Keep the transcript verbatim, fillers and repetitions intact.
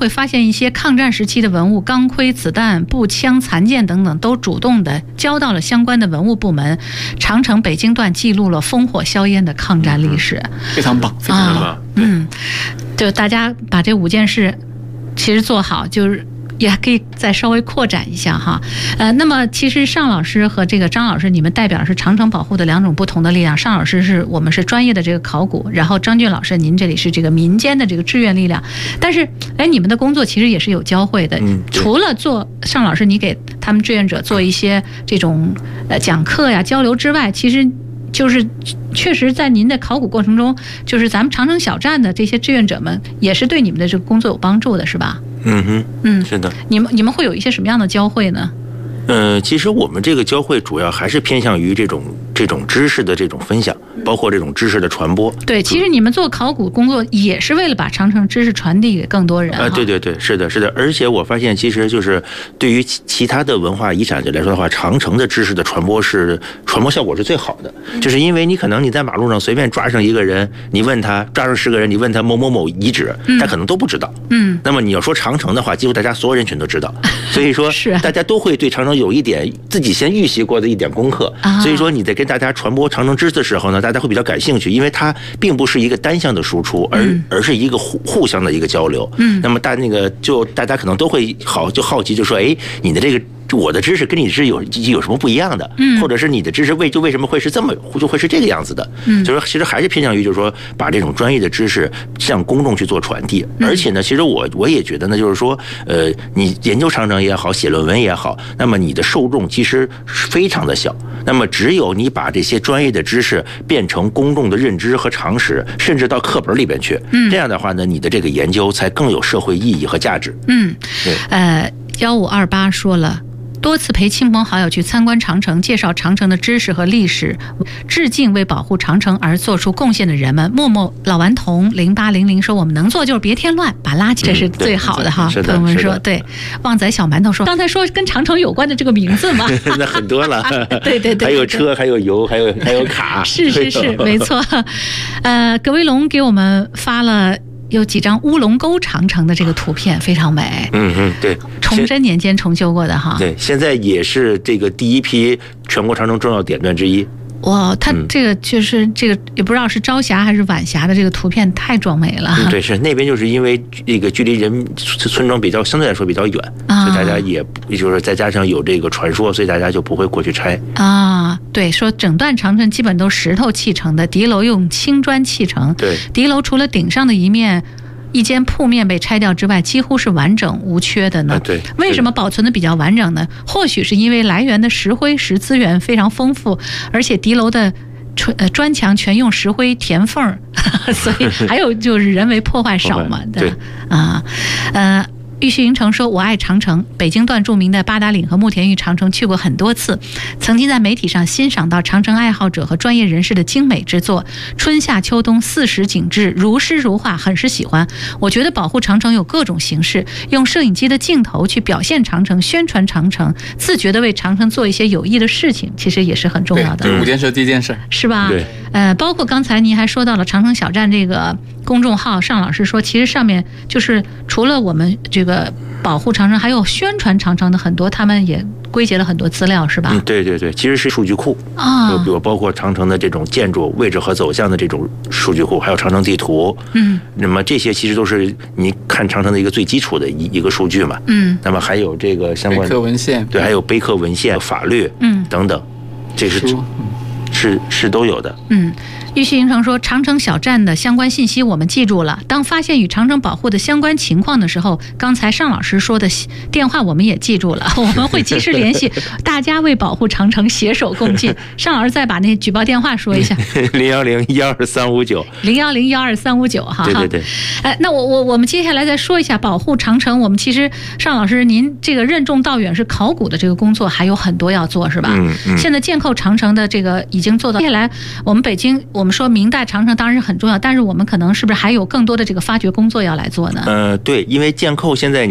会发现一些抗战时期的文物，钢盔、子弹、步枪、残剑等等，都主动的交到了相关的文物部门。长城北京段记录了烽火硝烟的抗战历史， 嗯、非常棒，非常棒。啊、 嗯，就大家把这五件事其实做好，就是也可以再稍微扩展一下哈。呃，那么其实尚老师和这个张老师，你们代表是长城保护的两种不同的力量。尚老师是我们是专业的这个考古，然后张俊老师您这里是这个民间的这个志愿力量。但是，哎，你们的工作其实也是有交汇的。 嗯， 除了做尚老师你给他们志愿者做一些这种呃讲课呀交流之外，其实就是确实在您的考古过程中，就是咱们长城小站的这些志愿者们也是对你们的这个工作有帮助的，是吧？ 嗯哼， 嗯， 是的。 你们你们会有一些什么样的交汇呢？ 呃，其实我们这个交汇主要还是偏向于这种这种知识的这种分享，包括这种知识的传播。 对，其实你们做考古工作也是为了把长城知识传递给更多人啊。 对对对，是的，是的。而且我发现，其实就是对于其他的文化遗产来说的话，长城的知识的传播是传播效果是最好的。就是因为你可能你在马路上随便抓上一个人，你问他抓上十个人，你问他某某某遗址，他可能都不知道。嗯。那么你要说长城的话，几乎大家所有人群都知道。所以说， 是大家都会对长城有一点自己先预习过的一点功课。所以说你在跟大家传播长城知识的时候呢，大家会比较感兴趣，因为它并不是一个单向的输出，而、嗯、而是一个互互相的一个交流。嗯，那么大那个就大家可能都会好就好奇，就说哎，你的这个。我的知识跟你的知识有有什么不一样的？嗯，或者是你的知识为就为什么会是这么就会是这个样子的？嗯，就是其实还是偏向于就是说把这种专业的知识向公众去做传递。嗯、而且呢，其实我我也觉得呢，就是说，呃，你研究长城也好，写论文也好，那么你的受众其实非常的小。那么只有你把这些专业的知识变成公众的认知和常识，甚至到课本里边去，嗯，这样的话呢，你的这个研究才更有社会意义和价值。 嗯，对，呃，幺五二八说了。多次陪亲朋好友去参观长城，介绍长城的知识和历史，致敬为保护长城而做出贡献的人们。默默老顽童零八零零说：“我们能做就是别添乱，把垃圾，这是最好的哈。”朋友们说：“对。”旺仔小馒头说：“刚才说跟长城有关的这个名字嘛， 那很多了。 对对对， 还有车，还有油，还有还有卡。 是是是，没错。呃，葛威龙给我们发了。有几张乌龙沟长城的这个图片非常美， 嗯嗯，对， 崇祯年间重修过的哈， 对，现在也是这个第一批全国长城重要点段之一。 哇，它这个就是这个也不知道是朝霞还是晚霞的这个图片太壮美了。 嗯、对，是那边就是因为这个距离人村庄比较相对来说比较远，啊、所以大家也就是再加上有这个传说，所以大家就不会过去拆啊。对，说整段长城基本都石头砌成的，敌楼用青砖砌成。 对， 敌楼除了顶上的一面。一间铺面被拆掉之外，几乎是完整无缺的呢。 啊、对， 为什么保存的比较完整呢？或许是因为来源的石灰石资源非常丰富，而且敌楼的呃砖墙全用石灰填缝，所以还有就是人为破坏少嘛。 对啊，呃。玉旭云城说：“我爱长城，北京段著名的八达岭和慕田峪长城去过很多次，曾经在媒体上欣赏到长城爱好者和专业人士的精美之作，春夏秋冬四时景致如诗如画，很是喜欢。我觉得保护长城有各种形式，用摄影机的镜头去表现长城，宣传长城，自觉地为长城做一些有益的事情，其实也是很重要的。” 对，五件事第一件事是吧？ 对， 呃，包括刚才您还说到了长城小站这个公众号，尚老师说，其实上面就是除了我们这个。保护长城还有宣传长城的很多，他们也归结了很多资料，是吧？ 嗯，对对对，其实是数据库啊， 就比如包括长城的这种建筑位置和走向的这种数据库，还有长城地图。嗯，那么这些其实都是你看长城的一个最基础的一一个数据嘛。嗯，那么还有这个相关碑刻文献， 对，还有碑刻文献、法律，嗯，等等，这是是是都有的。 嗯。玉溪营城说，长城小站的相关信息我们记住了，当发现与长城保护的相关情况的时候，刚才尚老师说的电话我们也记住了，我们会及时联系，大家为保护长城携手共进。尚老师再把那举报电话说一下， 零幺零幺二三五九， 零幺零幺二三五九，哈， 对对对。 哎，那我我我们接下来再说一下保护长城。我们其实尚老师您这个任重道远，是考古的这个工作还有很多要做，是吧？嗯嗯。现在建构长城的这个已经做到，接下来我们北京。我们说明代长城当然是很重要，但是我们可能是不是还有更多的这个发掘工作要来做呢？ 呃，对，因为建构现在